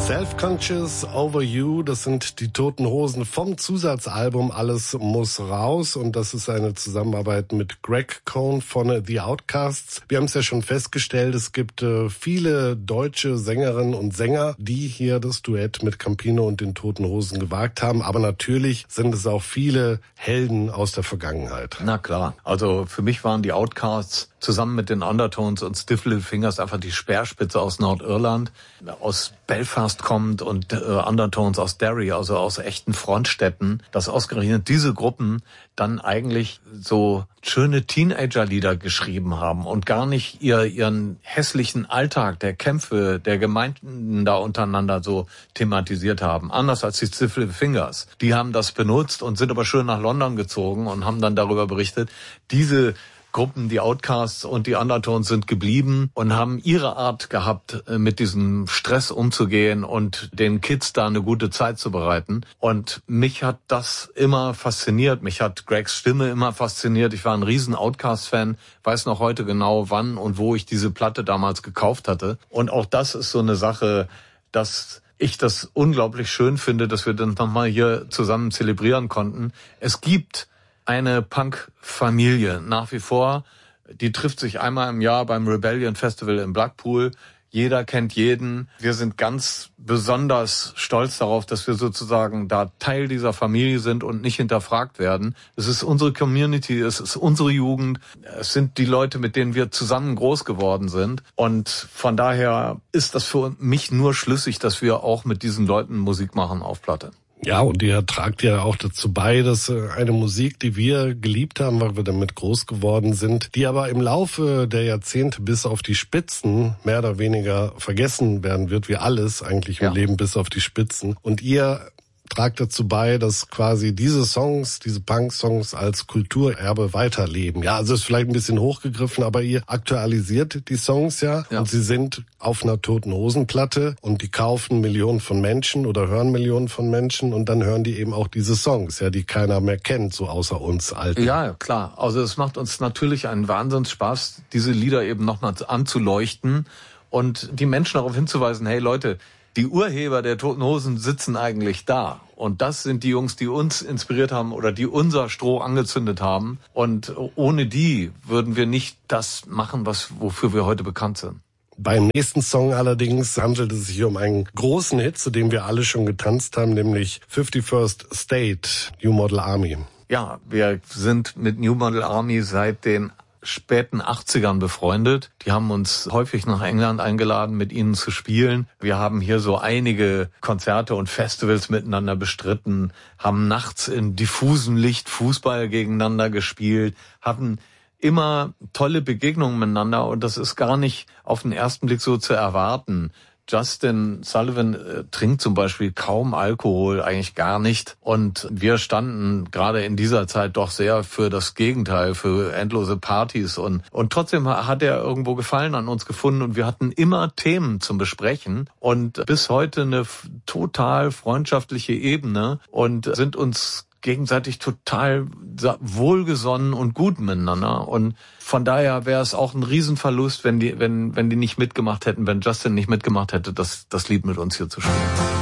Self-Conscious Over You, das sind die Toten Hosen vom Zusatzalbum Alles muss raus, und das ist eine Zusammenarbeit mit Greg Cohn von The Outcasts. Wir haben es ja schon festgestellt, es gibt viele deutsche Sängerinnen und Sänger, die hier das Duett mit Campino und den Toten Hosen gewagt haben, aber natürlich sind es auch viele Helden aus der Vergangenheit. Na klar, also für mich waren die Outcasts zusammen mit den Undertones und Stiff Little Fingers einfach die Speerspitze aus Nordirland, aus Belfast kommt, und Undertones aus Derry, also aus echten Frontstädten, dass ausgerechnet diese Gruppen dann eigentlich so schöne Teenager-Lieder geschrieben haben und gar nicht ihren hässlichen Alltag der Kämpfe der Gemeinden da untereinander so thematisiert haben. Anders als die Stiff Little Fingers. Die haben das benutzt und sind aber schön nach London gezogen und haben dann darüber berichtet. Diese Gruppen, die Outcasts und die Undertones, sind geblieben und haben ihre Art gehabt, mit diesem Stress umzugehen und den Kids da eine gute Zeit zu bereiten. Und mich hat das immer fasziniert. Mich hat Gregs Stimme immer fasziniert. Ich war ein riesen Outcast-Fan, weiß noch heute genau, wann und wo ich diese Platte damals gekauft hatte. Und auch das ist so eine Sache, dass ich das unglaublich schön finde, dass wir dann nochmal hier zusammen zelebrieren konnten. Es gibt eine Punk-Familie nach wie vor, die trifft sich einmal im Jahr beim Rebellion Festival in Blackpool. Jeder kennt jeden. Wir sind ganz besonders stolz darauf, dass wir sozusagen da Teil dieser Familie sind und nicht hinterfragt werden. Es ist unsere Community, es ist unsere Jugend, es sind die Leute, mit denen wir zusammen groß geworden sind. Und von daher ist das für mich nur schlüssig, dass wir auch mit diesen Leuten Musik machen auf Platte. Ja, und ihr tragt ja auch dazu bei, dass eine Musik, die wir geliebt haben, weil wir damit groß geworden sind, die aber im Laufe der Jahrzehnte bis auf die Spitzen mehr oder weniger vergessen werden wird, wie alles eigentlich im Leben bis auf die Spitzen. Und ihr tragt dazu bei, dass quasi diese Songs, diese Punk-Songs als Kulturerbe weiterleben. Ja, also ist vielleicht ein bisschen hochgegriffen, aber ihr aktualisiert die Songs ja. Und sie sind auf einer Toten Hosen-Platte und die kaufen Millionen von Menschen oder hören Millionen von Menschen und dann hören die eben auch diese Songs, ja, die keiner mehr kennt, so außer uns Alten. Ja, klar. Also es macht uns natürlich einen Wahnsinnsspaß, diese Lieder eben nochmal anzuleuchten und die Menschen darauf hinzuweisen, hey Leute, die Urheber der Toten Hosen sitzen eigentlich da. Und das sind die Jungs, die uns inspiriert haben oder die unser Stroh angezündet haben. Und ohne die würden wir nicht das machen, wofür wir heute bekannt sind. Beim nächsten Song allerdings handelt es sich um einen großen Hit, zu dem wir alle schon getanzt haben, nämlich 51st State, New Model Army. Ja, wir sind mit New Model Army seit den späten 80ern befreundet. Die haben uns häufig nach England eingeladen, mit ihnen zu spielen. Wir haben hier so einige Konzerte und Festivals miteinander bestritten, haben nachts in diffusem Licht Fußball gegeneinander gespielt, haben immer tolle Begegnungen miteinander und das ist gar nicht auf den ersten Blick so zu erwarten. Justin Sullivan trinkt zum Beispiel kaum Alkohol, eigentlich gar nicht. Und wir standen gerade in dieser Zeit doch sehr für das Gegenteil, für endlose Partys. Und trotzdem hat er irgendwo Gefallen an uns gefunden und wir hatten immer Themen zum Besprechen. Und bis heute eine total freundschaftliche Ebene und sind uns gegenseitig total wohlgesonnen und gut miteinander. Und von daher wäre es auch ein Riesenverlust, wenn die nicht mitgemacht hätten, wenn Justin nicht mitgemacht hätte, das Lied mit uns hier zu spielen.